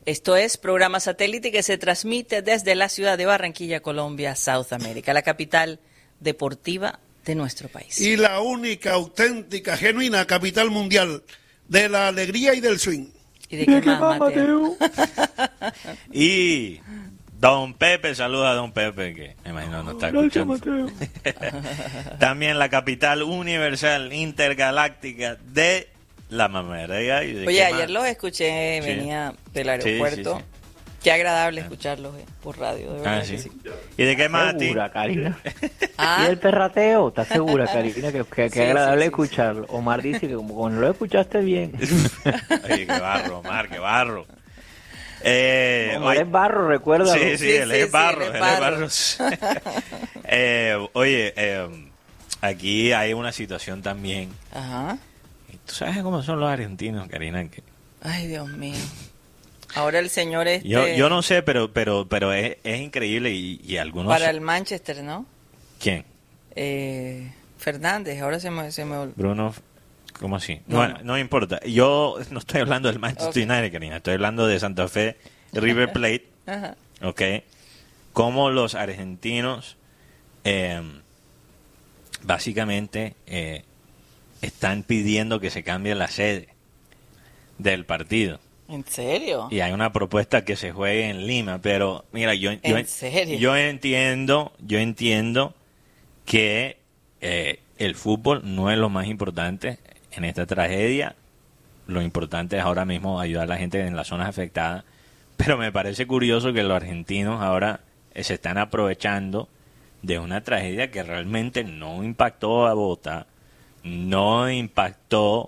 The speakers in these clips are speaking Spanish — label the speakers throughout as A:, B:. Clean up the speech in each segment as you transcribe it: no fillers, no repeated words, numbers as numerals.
A: Esto es programa satélite que se transmite desde la ciudad de Barranquilla, Colombia, South America, la capital deportiva de nuestro país.
B: Y la única, auténtica, genuina capital mundial de la alegría y del swing.
A: ¿Y de qué más, Mateo?
C: Y don Pepe, saluda a don Pepe, que me imagino no está escuchando. También la capital universal, intergaláctica de La Mamera.
A: Oye, ayer los escuché, venía del aeropuerto. Sí. Qué agradable escucharlos por radio, de verdad que sí.
C: ¿Y de qué más,
D: segura, Karina? ¿Y el perrateo? ¿Estás segura, Karina? Que agradable escucharlo. Omar dice que como lo escuchaste bien.
C: Oye, qué barro, Omar, qué barro.
D: Omar es barro, recuerda.
C: Sí, él es barro. Oye, aquí hay una situación también.
A: Ajá.
C: ¿Tú sabes cómo son los argentinos, Karina?
A: Ay, Dios mío. Ahora el señor
C: Yo no sé, pero es increíble y algunos...
A: Para el Manchester, ¿no?
C: ¿Quién?
A: Fernández, ahora se me olvidó.
C: Bruno, ¿cómo así? Bueno, no importa. Yo no estoy hablando del Manchester United, Karina. Estoy hablando de Santa Fe, River Plate.
A: Ajá.
C: ¿Ok? Cómo los argentinos básicamente están pidiendo que se cambie la sede del partido.
A: ¿En serio?
C: Y hay una propuesta que se juegue en Lima, pero mira, yo entiendo que el fútbol no es lo más importante en esta tragedia. Lo importante es ahora mismo ayudar a la gente en las zonas afectadas, pero me parece curioso que los argentinos ahora se están aprovechando de una tragedia que realmente no impactó a Bogotá, no impactó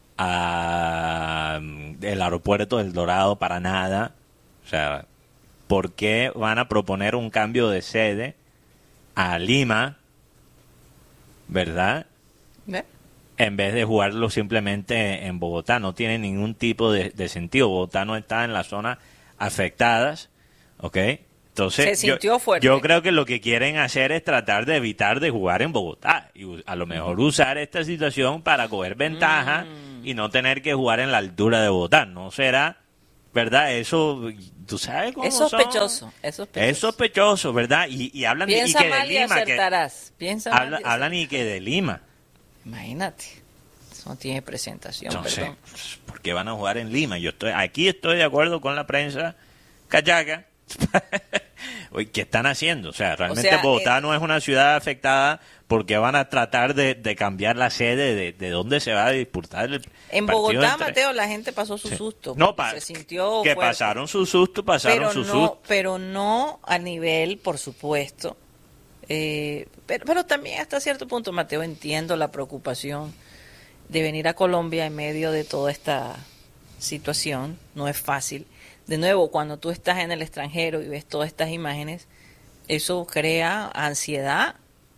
C: el aeropuerto del Dorado para nada. O sea, ¿por qué van a proponer un cambio de sede a Lima, verdad? En vez de jugarlo simplemente en Bogotá? No tiene ningún tipo de sentido. Bogotá no está en las zonas afectadas, ¿ok? Entonces,
A: se sintió fuerte.
C: Yo creo que lo que quieren hacer es tratar de evitar de jugar en Bogotá y a lo mejor usar esta situación para coger ventaja y no tener que jugar en la altura de Bogotá. ¿No será, verdad? Eso, ¿tú sabes cómo
A: es sospechoso,
C: son? Es sospechoso, ¿verdad? Y hablan
A: Piensa
C: y que
A: mal
C: de Lima. Hablan y que de Lima.
A: Imagínate. Eso no tiene presentación.
C: No sé, ¿por qué van a jugar en Lima? Aquí estoy de acuerdo con la prensa cachaca. Oye, ¿qué están haciendo? O sea, realmente Bogotá no es una ciudad afectada porque van a tratar de cambiar la sede de dónde se va a disputar el
A: en
C: partido
A: Bogotá, Mateo, la gente pasó su susto.
C: No,
A: se sintió
C: que
A: fuerte.
C: pasaron su susto,
A: pero no a nivel, por supuesto. Pero también hasta cierto punto, Mateo, entiendo la preocupación de venir a Colombia en medio de toda esta situación. No es fácil. De nuevo, cuando tú estás en el extranjero y ves todas estas imágenes, eso crea ansiedad.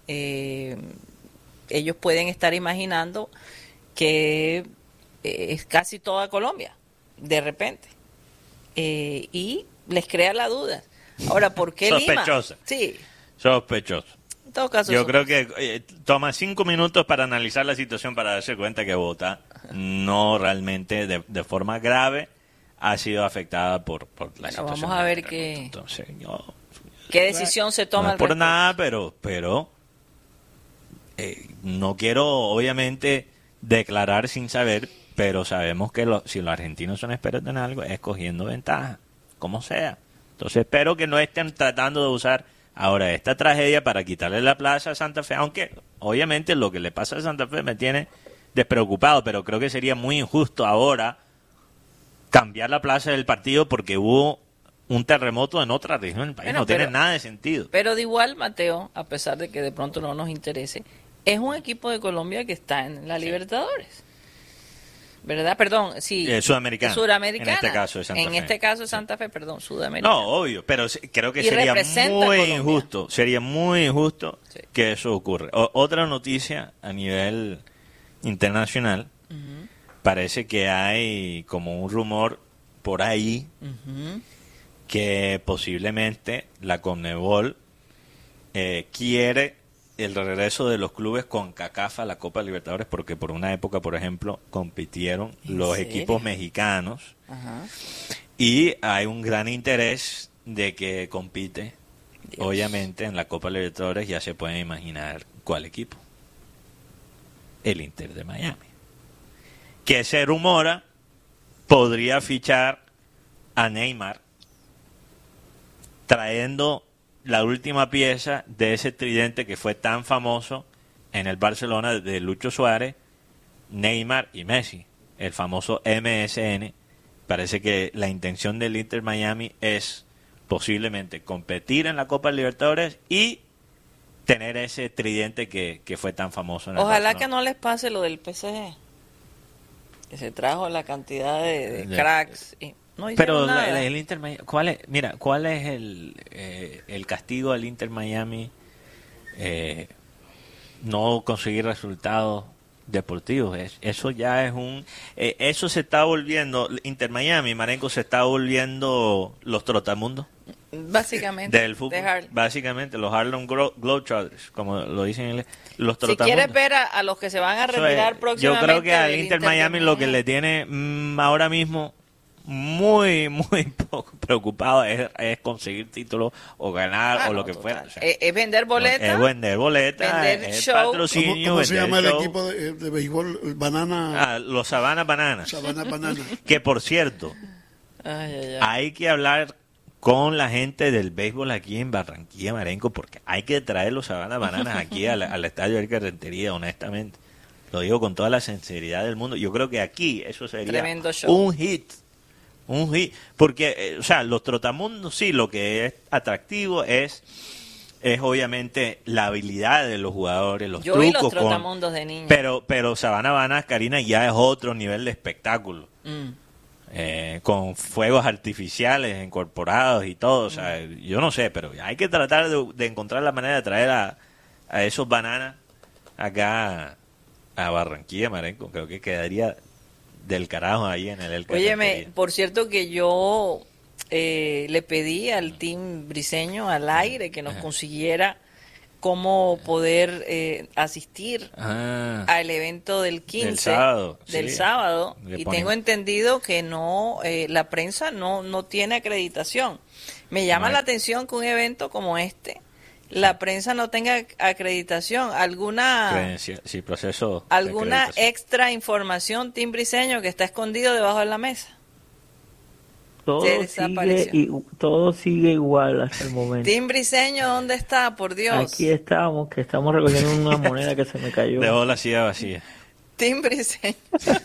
A: Ellos pueden estar imaginando que es casi toda Colombia, de repente. Y les crea la duda. Ahora, ¿por qué
C: Sospechosa.
A: Lima? Sí.
C: Sospechoso.
A: En todo caso,
C: yo creo que toma 5 minutos para analizar la situación para darse cuenta que Bogotá no realmente de forma grave ha sido afectada por la situación.
A: Vamos a ver qué decisión se toma.
C: No es por nada, pero no quiero obviamente declarar sin saber, pero sabemos que si los argentinos son expertos en algo es cogiendo ventaja, como sea. Entonces espero que no estén tratando de usar ahora esta tragedia para quitarle la plaza a Santa Fe, aunque obviamente lo que le pasa a Santa Fe me tiene despreocupado, pero creo que sería muy injusto ahora cambiar la plaza del partido porque hubo un terremoto en otra región del país. No tiene nada de sentido.
A: Pero de igual, Mateo, a pesar de que de pronto no nos interese, es un equipo de Colombia que está en la Libertadores. ¿Verdad? Perdón, sí.
C: Sudamericana.
A: Suramericana.
C: En este caso de Santa Fe.
A: En este caso de Santa Fe, perdón, Sudamericana.
C: No, obvio, pero creo que sería muy injusto. Sería muy injusto que eso ocurra. Otra noticia a nivel internacional. Parece que hay como un rumor por ahí que posiblemente la Conmebol quiere el regreso de los clubes con CONCACAF a la Copa Libertadores, porque por una época, por ejemplo, compitieron los equipos mexicanos Y hay un gran interés de que compite,
A: Dios.
C: obviamente, en la Copa Libertadores. Ya se pueden imaginar cuál equipo. El Inter de Miami. Que se rumora podría fichar a Neymar, trayendo la última pieza de ese tridente que fue tan famoso en el Barcelona de Lucho Suárez, Neymar y Messi, el famoso MSN. Parece que la intención del Inter Miami es posiblemente competir en la Copa Libertadores y tener ese tridente que fue tan famoso en el
A: Ojalá
C: Barcelona.
A: que no les pase lo del PSG, que se trajo la cantidad de cracks y no hicieron
C: Pero
A: nada.
C: el Inter Miami, ¿cuál es el castigo al Inter Miami? No conseguir resultados deportivos. Eso ya es eso se está volviendo, Inter Miami, Marenco, se está volviendo los trotamundos
A: Básicamente,
C: del fútbol. Básicamente, los Harlem Globetrotters, como lo dicen en inglés, los
A: si
C: trotamundos.
A: quieres ver a los que se van a retirar
C: Yo
A: próximamente,
C: creo que al
A: del
C: Inter
A: de
C: Miami lo que le tiene ahora mismo muy poco preocupado es conseguir títulos o ganar o lo que fuera. O sea,
A: es vender boletas,
C: es vender boletas,
A: vender
C: es
A: show.
C: patrocinio.
B: ¿Cómo se
C: vender
B: llama el
C: show.
B: equipo de béisbol? El Banana.
C: Los Savannah Bananas.
B: Sabana Banana.
C: Que por cierto, hay que hablar con la gente del béisbol aquí en Barranquilla, Marenco, porque hay que traer los Savannah Bananas aquí al estadio del Rentería, honestamente. Lo digo con toda la sinceridad del mundo. Yo creo que aquí eso sería
A: Tremendo show.
C: un hit. Porque, o sea, los trotamundos, sí, lo que es atractivo es obviamente la habilidad de los jugadores, los
A: Yo
C: trucos.
A: vi los trotamundos de niña.
C: Pero Savannah Bananas, Karina, ya es otro nivel de espectáculo. Con fuegos artificiales incorporados y todo. O sea, yo no sé, pero hay que tratar de encontrar la manera de traer a esos bananas acá a Barranquilla, Marenco. Creo que quedaría del carajo ahí en el
A: Óyeme, por cierto que yo le pedí al team briseño al aire que nos consiguiera cómo poder asistir al evento del 15 del sábado y tengo entendido que no la prensa no tiene acreditación. Me llama la atención que un evento como este la prensa no tenga acreditación, alguna extra información, team briseño, que está escondido debajo de la mesa.
D: Todo sigue igual hasta el momento.
A: Team briseño, ¿dónde está? Por Dios.
D: Aquí estamos, que estamos recogiendo una moneda que se me cayó.
C: Dejó la silla vacía.
A: Team briseño.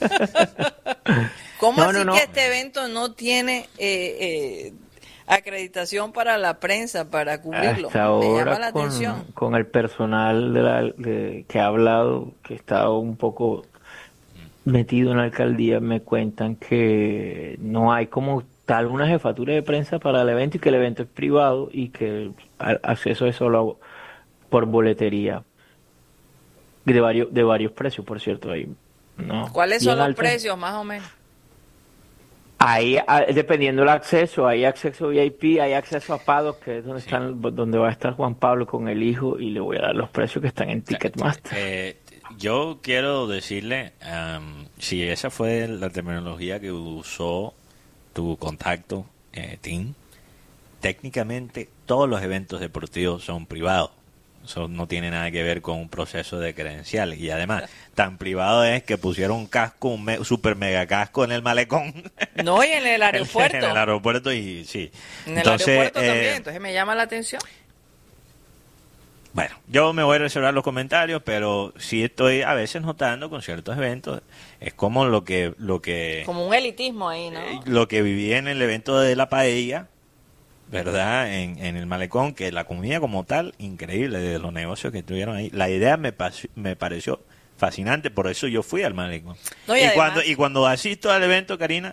A: ¿Cómo así que este evento no tiene acreditación para la prensa, para cubrirlo?
D: Hasta ahora,
A: me llama la atención.
D: Con el personal que ha hablado, que está un poco metido en la alcaldía, me cuentan que no hay como tal una jefatura de prensa para el evento y que el evento es privado y que el acceso es solo por boletería de varios precios, por cierto. Ahí, ¿no?
A: ¿Cuáles son los precios, más o menos?
D: Ahí, dependiendo del acceso, hay acceso VIP, hay acceso a Pados, que es donde va a estar Juan Pablo con el hijo, y le voy a dar los precios que están en Ticketmaster.
C: Yo quiero decirle, si esa fue la terminología que usó tu contacto, Tim, técnicamente todos los eventos deportivos son privados. Eso no tiene nada que ver con un proceso de credenciales. Y además, tan privado es que pusieron un casco, un super mega casco en el malecón.
A: No, y en el aeropuerto.
C: En el aeropuerto, y sí.
A: En el aeropuerto también, entonces me llama la atención.
C: Bueno, yo me voy a reservar los comentarios, pero sí estoy a veces notando con ciertos eventos, es como lo que
A: como un elitismo ahí, ¿no?
C: Lo que viví en el evento de la paella, ¿verdad? En el malecón, que la comida como tal, increíble, de los negocios que estuvieron ahí. La idea me pareció fascinante, por eso yo fui al malecón.
A: No,
C: y cuando asisto al evento, Karina,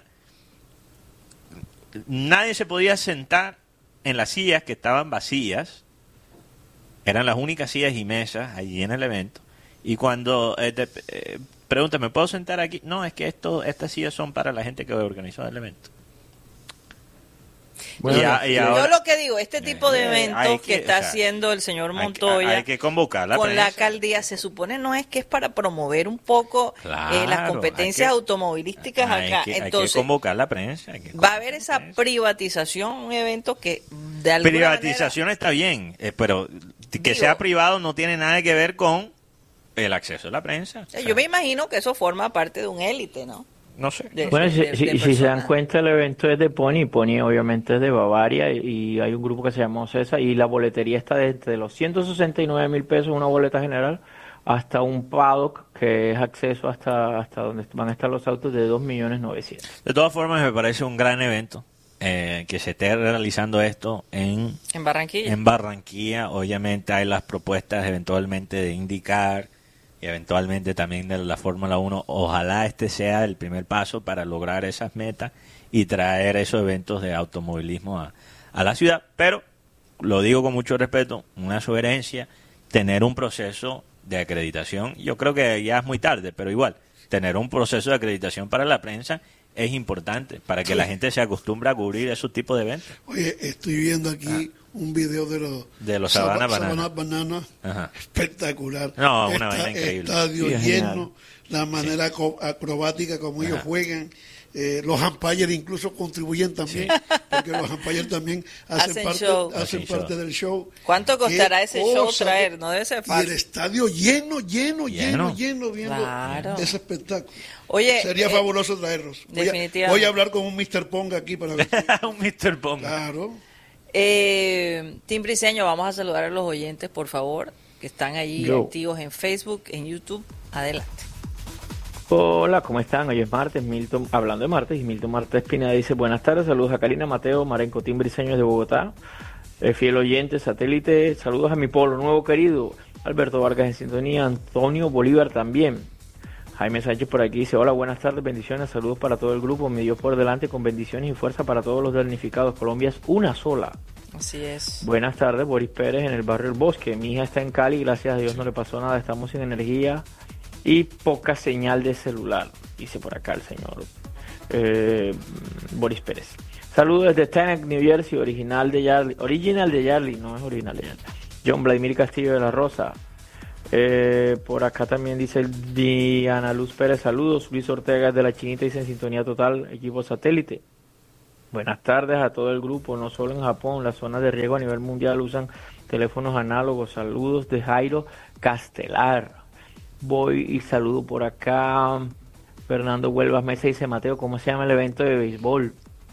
C: nadie se podía sentar en las sillas que estaban vacías. Eran las únicas sillas y mesas allí en el evento. Y cuando pregunta, ¿me puedo sentar aquí? No, es que estas sillas son para la gente que organizó el evento.
D: Bueno,
C: y
A: Yo
C: ahora
A: lo que digo, este tipo de eventos
C: hay
A: que está
C: o sea,
A: haciendo el señor
C: hay
A: Montoya
C: hay que convocar la
A: con la
C: prensa.
A: alcaldía, se supone no es que es para promover un poco
C: Claro,
A: las competencias automovilísticas acá.
C: hay que
A: Entonces,
C: convocar la prensa.
A: va a haber esa privatización, un evento que de alguna
C: privatización está bien, pero que
A: Digo-
C: sea privado no tiene nada que ver con el acceso a la prensa. O sea,
A: yo me imagino que eso forma parte de un élite, ¿no?
C: no sé.
A: De-
D: Bueno,
A: de
D: si se dan
A: personas.
D: cuenta, el evento es de Pony. Pony obviamente es de Bavaria y hay un grupo que se llama Ocesa y la boletería está desde los 169.000 pesos, una boleta general, hasta un paddock que es acceso hasta donde van a estar los autos de 2.900.000.
C: De todas formas, me parece un gran evento que se esté realizando esto
A: En Barranquilla.
C: en Barranquilla. Obviamente hay las propuestas eventualmente de IndyCar y eventualmente también de la Fórmula 1. Ojalá este sea el primer paso para lograr esas metas y traer esos eventos de automovilismo a la ciudad. Pero, lo digo con mucho respeto, una sugerencia, tener un proceso de acreditación. Yo creo que ya es muy tarde, pero igual, tener un proceso de acreditación para la prensa es importante para que la gente se acostumbre a cubrir esos tipos de eventos.
B: Oye, estoy viendo aquí un video
C: De los Savannah Bananas.
B: Banana,
C: Ajá.
B: espectacular.
C: No, una vaina increíble.
B: Estadio
D: Sí, es
B: lleno,
D: genial.
B: la manera acrobática como ellos juegan. Los umpires incluso contribuyen también, porque los umpires también
A: Hacen
B: hacen
A: show.
C: Hacen
B: parte
C: show.
B: del show.
A: ¿Cuánto costará
B: Qué
A: ese show
B: cosa,
A: traer? No debe ser
B: Y el
A: fácil.
B: estadio lleno
C: Lleno.
B: viendo
A: Claro.
B: ese espectáculo.
A: Oye,
B: Sería fabuloso traerlos.
A: definitivamente.
B: Voy a hablar con un Mr. Ponga aquí para ver.
C: Un Mr. Pong.
B: Claro.
A: Tim Briceño, vamos a saludar a los oyentes, por favor, que están allí
D: Yo.
A: activos en Facebook, en YouTube. Adelante.
D: Hola, ¿cómo están? Hoy es martes, Milton, hablando de martes, y Milton Martes Pineda dice, buenas tardes, saludos a Karina Mateo, Marenco Tim Briceño de Bogotá, fiel oyente, satélite, saludos a mi pueblo nuevo querido, Alberto Vargas en sintonía, Antonio Bolívar también, Jaime Sánchez por aquí dice, hola, buenas tardes, bendiciones, saludos para todo el grupo, mi Dios por delante con bendiciones y fuerza para todos los damnificados, Colombia es una sola.
A: Así es.
D: Buenas tardes, Boris Pérez en el barrio El Bosque, mi hija está en Cali, gracias a Dios no le pasó nada, estamos sin energía y poca señal de celular, dice por acá el señor Boris Pérez. Saludos desde Teaneck, New Jersey, original de Yarly, no es original de Yarly. John Vladimir Castillo de la Rosa. Por acá también dice Diana Luz Pérez, saludos. Luis Ortega de la Chinita dice en sintonía total, equipo satélite. Buenas tardes a todo el grupo, no solo en Japón, las zonas de riesgo a nivel mundial usan teléfonos análogos. Saludos de Jairo Castelar. Voy y saludo por acá. Fernando Huelvas Mesa dice, Mateo, ¿cómo se llama el evento de béisbol?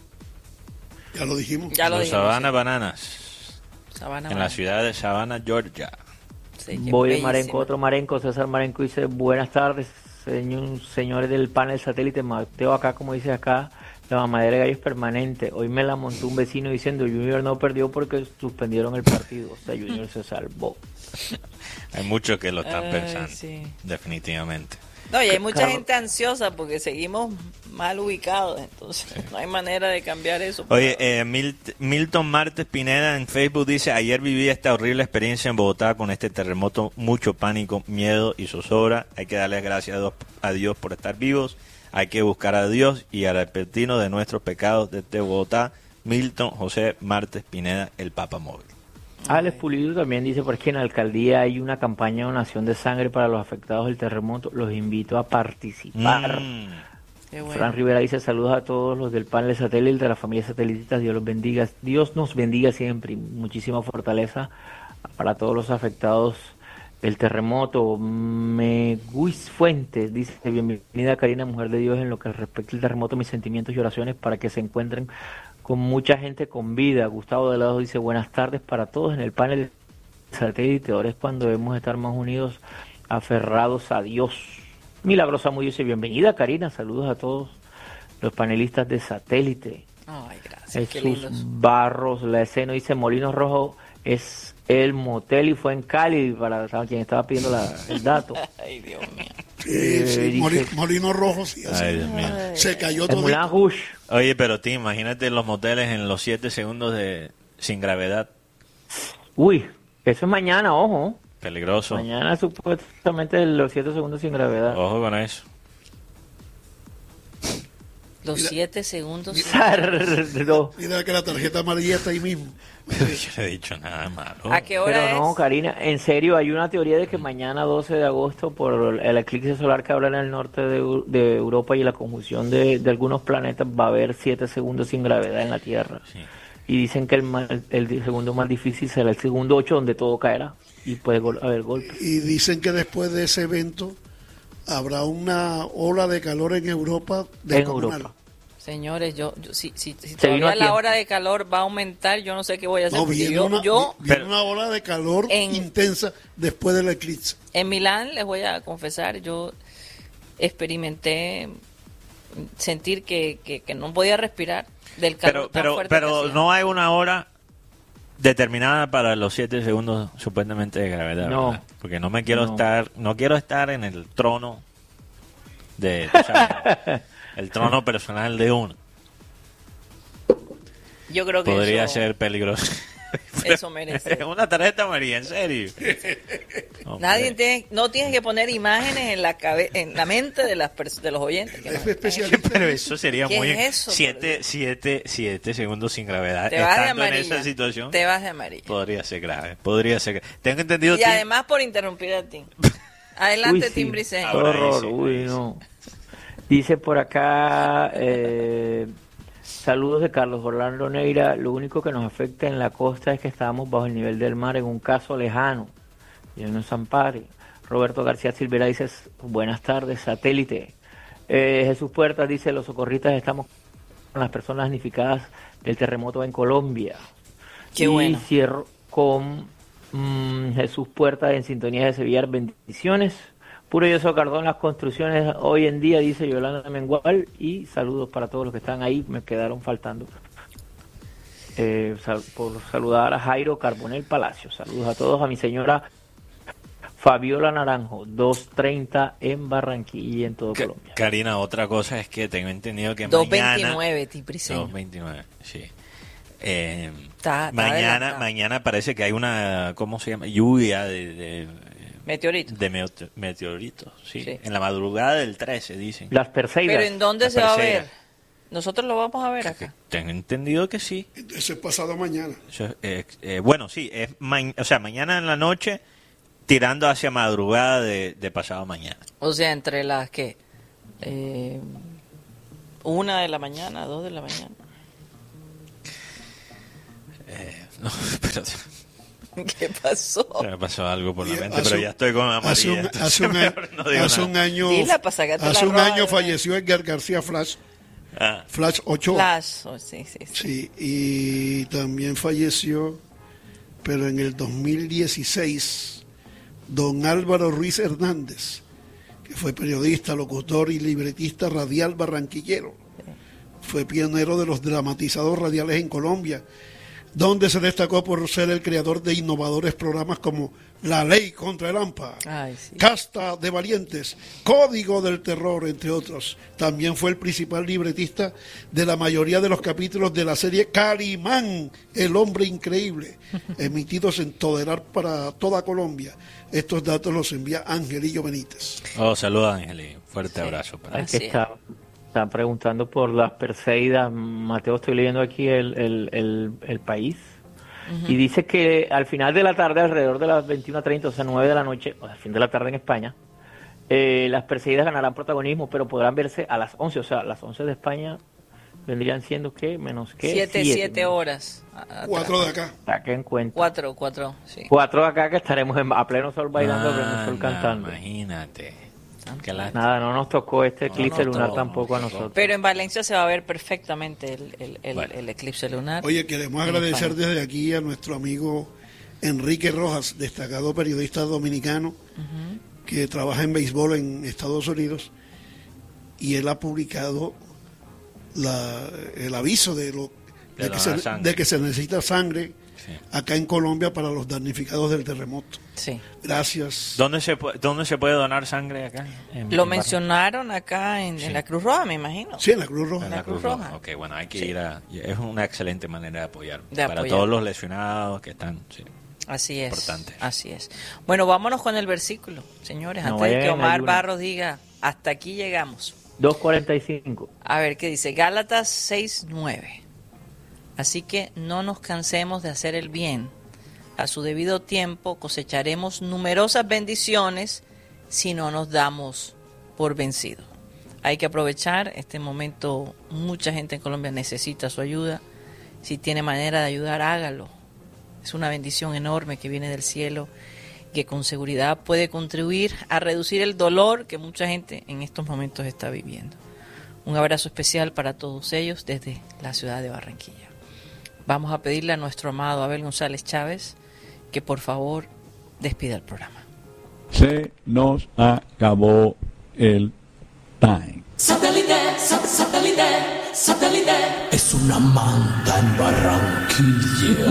B: Ya lo dijimos.
A: Ya lo
C: Los
A: dijimos,
C: Savannah
A: sí.
C: Bananas,
A: Savannah
C: en la ciudad de Savannah, Georgia.
A: Sí, qué
D: Voy de
A: bellísimo.
D: Marenco, otro Marenco, César Marenco dice, buenas tardes, señores del panel satélite, Mateo acá, como dice acá, la mamadera de gallo es permanente. Hoy me la montó un vecino diciendo, Junior no perdió porque suspendieron el partido, o sea, Junior se salvó.
C: Hay muchos que lo están
A: Ay,
C: pensando,
A: sí.
C: definitivamente.
A: No, y hay mucha
D: Carlos.
A: gente ansiosa porque seguimos mal ubicados, entonces no hay manera de cambiar eso.
C: Oye, Milton Martes Pineda en Facebook dice, ayer viví esta horrible experiencia en Bogotá con este terremoto, mucho pánico, miedo y zozobra. Hay que darle gracias a Dios por estar vivos, hay que buscar a Dios y arrepentirnos de nuestros pecados desde Bogotá. Milton José Martes Pineda, el Papa Móvil.
D: Alex Pulido también dice por aquí en la alcaldía hay una campaña de donación de sangre para los afectados del terremoto. Los invito a participar.
A: Qué bueno.
D: Fran Rivera dice saludos a todos los del panel satélite, de la familia satelitas. Dios los bendiga. Dios nos bendiga siempre. Y muchísima fortaleza para todos los afectados del terremoto. Meguis Fuentes dice bienvenida Karina, mujer de Dios, en lo que respecta al terremoto, mis sentimientos y oraciones para que se encuentren con mucha gente con vida. Gustavo de Lado dice buenas tardes para todos en el panel satélite. Ahora es cuando debemos estar más unidos, aferrados a Dios. Milagrosa muy dice bienvenida Karina, saludos a todos los panelistas de satélite.
A: Ay, gracias, qué
D: Jesús
A: lindos.
D: Barros, la escena dice Molinos Rojo es el motel y fue en Cali para quien estaba pidiendo el dato.
A: Ay, Dios mío.
B: Sí, sí,
D: dice-
B: Molino Rojo, sí, así.
C: Ay, Dios mío.
B: Se cayó
D: El
B: todo.
D: Moulin Rouge.
C: Oye, pero Tim, imagínate los moteles en los 7 segundos sin gravedad.
D: Uy, eso es mañana, ojo.
C: Peligroso.
D: Mañana supuestamente los 7 segundos sin gravedad.
C: Ojo con eso.
A: Los
B: Mira,
A: 7 segundos.
D: No.
B: Mira que la tarjeta amarilla está ahí mismo.
C: Yo no he dicho nada malo.
A: ¿A qué hora
D: Pero no,
A: es?
D: Karina, en serio, hay una teoría de que mañana 12 de agosto, por el eclipse solar que habrá en el norte de Europa y la conjunción de algunos planetas, va a haber 7 segundos sin gravedad en la Tierra.
C: Sí.
D: Y dicen que el segundo más difícil será el segundo 8, donde todo caerá y puede haber golpes.
B: Y dicen que después de ese evento habrá una ola de calor en Europa
D: En
B: descomunal.
D: Europa.
A: Señores, si
D: vino
A: todavía
D: a
A: la
D: tiempo.
A: hora de calor va a aumentar, yo no sé qué voy a hacer.
B: No,
A: porque
B: viene
A: yo,
B: una,
A: yo
B: viene
C: Pero-
B: una ola de calor
A: En-
B: intensa después del eclipse.
A: en Milán, les voy a confesar, yo experimenté sentir que no podía respirar del calor tan fuerte que
C: Pero
A: hacía.
C: no hay una hora determinada para los 7 segundos supuestamente de gravedad,
D: No.
C: ¿verdad? Porque no me quiero
D: No.
C: no quiero estar en el trono de, tú sabes, el trono personal de uno.
A: Yo creo que
C: Podría
A: eso,
C: ser peligroso.
A: eso merece.
C: Una tarjeta amarilla, en serio. Hombre.
A: No tienes que poner imágenes en la mente de de los oyentes. que nos
B: Es
A: están
B: especialista.
C: Pero eso sería
A: ¿Qué
C: muy...
A: es eso, por
C: 7 segundos sin gravedad.
A: Te vas de
C: Estando en
A: amarilla.
C: esa situación,
A: Te vas de amarilla.
C: podría ser grave. Podría ser grave. Tengo entendido
A: Y
C: que...
A: además por interrumpir a ti. Adelante,
D: sí.
A: Tim Briceño.
C: Ahora
D: Horror,
C: sí,
D: uy,
C: ahí sí.
D: no. Dice por acá, saludos de Carlos Orlando Neira. Lo único que nos afecta en la costa es que estábamos bajo el nivel del mar en un caso lejano. Y en San Padre. Roberto García Silvera dice, buenas tardes, satélite. Jesús Puertas dice, los socorristas estamos con las personas damnificadas del terremoto en Colombia.
A: Qué
D: y
A: bueno.
D: cierro con Jesús Puertas en sintonía de Sevilla, bendiciones. Puro Yoso Cardón, las construcciones hoy en día, dice Yolanda Mengual, y saludos para todos los que están ahí, me quedaron faltando. Por saludar a Jairo Carbonel Palacio, saludos a todos, a mi señora Fabiola Naranjo, 2:30 en Barranquilla y en todo Colombia.
C: Karina, otra cosa es que tengo entendido que
A: 2:29, Tim Briceño.
C: 2:29, sí.
A: Está adelantado.
C: Mañana parece que hay una, ¿cómo se llama? Lluvia de
A: Meteorito.
C: meteoritos, sí.
A: Sí.
C: En la madrugada del 13, dicen.
D: Las Perseidas.
A: Pero ¿en dónde
C: La
A: se va a
C: Perseida.
A: ver? Nosotros lo vamos a ver acá.
C: Tengo entendido que sí.
B: Eso es pasado mañana.
C: Eso bueno, sí, es o sea, mañana en la noche, tirando hacia madrugada de pasado mañana.
A: O sea, entre las que 1 de la mañana, 2 de la mañana.
C: No, pero
A: ¿Qué pasó?
C: se me pasó algo por la
B: Y
C: mente,
B: hace
C: pero
B: un-
C: ya estoy con amarilla.
B: Hace un,
C: entonces
B: hace un año,
C: mejor no digo
B: hace
C: nada.
B: un año,
A: Dila para sacarte
B: hace
A: la
B: un
A: roja
B: año
A: de-
B: falleció Edgar García Flash,
C: Ah,
B: Flash 8.
A: Flash, sí.
B: Sí, y también falleció, pero en el 2016, don Álvaro Ruiz Hernández, que fue periodista, locutor y libretista radial barranquillero. Fue pionero de los dramatizados radiales en Colombia, donde se destacó por ser el creador de innovadores programas como La Ley contra el AMPA,
A: Ay, sí.
B: Casta de Valientes, Código del Terror, entre otros. También fue el principal libretista de la mayoría de los capítulos de la serie Calimán, el hombre increíble, emitidos en Todelar para toda Colombia. Estos datos los envía Angelillo Benítez.
C: saluda Ángel, fuerte abrazo para
D: Hay
C: él.
D: que
A: Así es.
D: están preguntando por las Perseidas. Mateo, estoy leyendo aquí el país. Y dice que al final de la tarde, alrededor de las 21:30, o sea, 9 de la noche, o sea, al fin de la tarde en España, las Perseidas ganarán protagonismo, pero podrán verse a las 11, o sea, las 11 de España vendrían siendo, ¿qué? Menos que
A: 7 horas.
B: 4 de acá.
D: Saquen cuenta.
A: 4, sí.
D: 4 acá que estaremos a pleno sol bailando, a pleno sol cantando.
C: Imagínate. Qué lástima.
D: Nada, no nos tocó este eclipse
A: nos
D: lunar
A: tocó,
D: tampoco a
C: no nos
D: nosotros.
A: Pero en Valencia se va a ver perfectamente
C: Bueno.
A: el eclipse lunar.
B: Oye, queremos agradecer desde aquí a nuestro amigo Enrique Rojas, destacado periodista dominicano, que trabaja en béisbol en Estados Unidos, y él ha publicado el aviso de que se necesita sangre
C: Sí.
B: acá en Colombia para los damnificados del terremoto.
A: Sí.
B: Gracias.
C: ¿Dónde se puede donar sangre acá?
A: Lo mencionaron acá en la Cruz Roja, me imagino.
B: Sí, en la Cruz Roja.
C: En
A: la
C: la
A: Cruz
C: Cruz
A: Roja.
C: Roja. Ok, bueno, hay que
A: Sí.
C: ir es una excelente manera de apoyar.
A: De
C: para
A: apoyar.
C: todos los lesionados que están. Sí.
A: Así es.
C: Importante.
A: Así es. Bueno, vámonos con el versículo, señores,
D: No
A: antes de que
D: vayan en
A: Omar
D: ayuno.
A: Barros diga, hasta aquí llegamos.
D: 2:45.
A: A ver, ¿qué dice? Gálatas 6:9. Así que no nos cansemos de hacer el bien. A su debido tiempo cosecharemos numerosas bendiciones si no nos damos por vencidos. Hay que aprovechar este momento. Mucha gente en Colombia necesita su ayuda. Si tiene manera de ayudar, hágalo. Es una bendición enorme que viene del cielo, que con seguridad puede contribuir a reducir el dolor que mucha gente en estos momentos está viviendo. Un abrazo especial para todos ellos desde la ciudad de Barranquilla. Vamos a pedirle a nuestro amado Abel González Chávez que por favor despida el programa.
E: Se nos acabó el time.
F: Satélite, satélite, satélite. Es una manda en Barranquilla.